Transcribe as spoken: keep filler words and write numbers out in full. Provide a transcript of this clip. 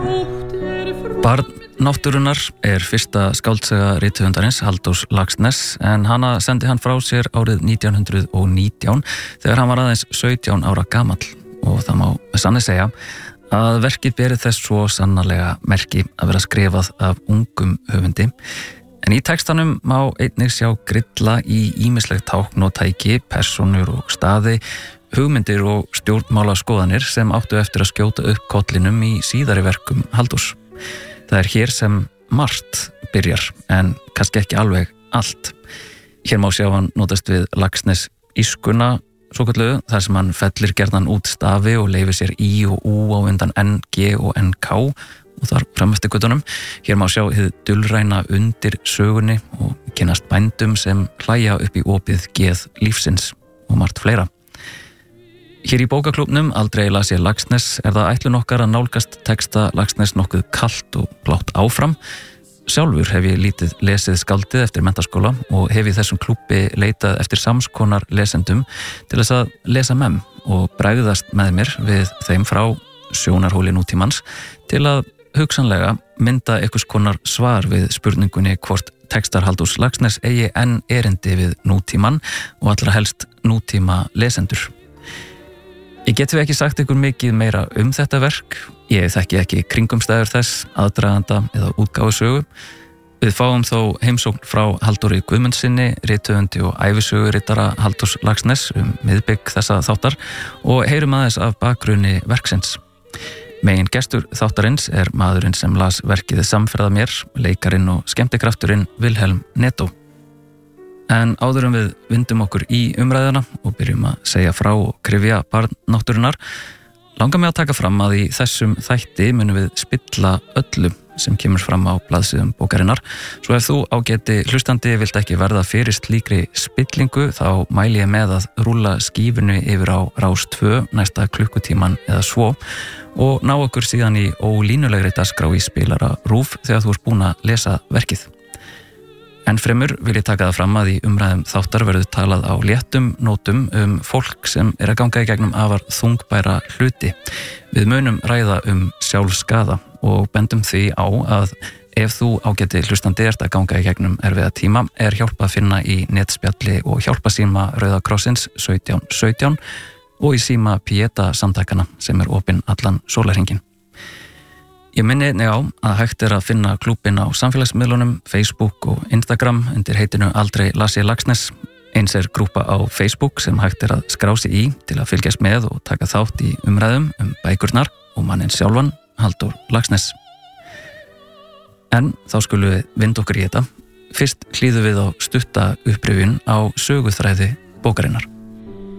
Barn náttúrunnar er fyrsta skáldsaga rithöfundarins Halldórs Laxness en hana sendi hann frá sér árið nítján hundruð og nítján þegar hann var aðeins sautján ára gamall og það má sannlega segja að verkið beri þess svo sannarlega merki að vera skrifað af ungum höfundi. En í textanum má einnig sjá grilla í ýmislegt tákn og tæki, persónur og staði, hugmyndir og stjórnmála skoðanir sem áttu eftir að skjóta upp kollinum í síðari verkum Halldórs. Það er hér sem margt byrjar, en kannski ekki alveg allt. Hér má sjá hann notast við Laxness ískuna, svokölluðu, þar sem hann fellir gerðan út stafi og leyfir sér í og ú á undan N, G og N, K og þar fram eftir göttunum. Hér má sjá hið dulræna undir sögunni og kynnast bændum sem hlæja upp í opið geð lífsins og margt fleira. Hér í bókaklúbnum Aldrei las ég Laxness er það ætlun okkar að nálgast texta Laxness nokkuð kalt og blátt áfram. Sjálfur hef ég lítið lesið skáldið eftir menntaskóla og hef í þessum klúbbi leitað eftir samskonar lesendum til þess að lesa með og bregðast með mér við þeim frá sjónarhóli nútímans til að hugsanlega mynda einhvers konar svar við spurningunni hvort textar Halldórs Laxness eigi enn erindi við nútíman og allra helst nútíma lesendur. Ég get við ekki sagt ykkur mikið meira um þetta verk. Ég þekki ekki kringumstæður þess, aðdraganda eða útgáfusögu. Við fáum þó heimsókn frá Halldóri Guðmundsinni, rithöfundi og ævisögurittara Halldórs Laxness um miðbygg þessa þáttar og heyrum aðeins af bakgrunni verksins. Megin gestur þáttarins er maðurinn sem las verkið samferða mér, leikarinn og skemmtikrafturinn Vilhelm Netto. En áður en við vindum okkur í umræðuna og byrjum að segja frá og kryfja barn náttúrunnar, langar mig að taka fram að í þessum þætti munum við spilla öllu sem kemur fram á blaðsíðum bókarinnar. Svo ef þú ágæti hlustandi vilt ekki verða fyrir slíkri spillingu, þá mæli ég með að rúlla skífunni yfir á Rás tvö næsta klukkutíman eða svo og ná okkur síðan í ólínulegri dagskrá í spilara RÚV þegar þú ert búin að lesa verkið. En fremur vil ég taka það fram að í umræðum þáttar verður talað á léttum nótum um fólk sem er að ganga í gegnum afar þungbæra hluti. Við munum ræða um sjálfskaða og bendum því á að ef þú ágæti hlustandi ert að ganga í gegnum erfiða tíma er hjálp að finna í netspjalli og hjálpasíma Rauða krossins sautján sautján og í síma Pieta samtakana sem er opinn allan sólarhringinn. Ég minni einnig á að hægt er að finna klúbbinn á samfélagsmiðlunum, Facebook og Instagram undir heitinu Aldrei las ég Laxness. Eins er grúpa á Facebook sem hægt er að skrá sig í til að fylgjast með og taka þátt í umræðum um bækurnar og manninn sjálfan, Halldór Laxness. En þá skulum við vinda okkur í þetta. Fyrst hlýðum við á stutta upprifjun á söguþræði bókarinnar.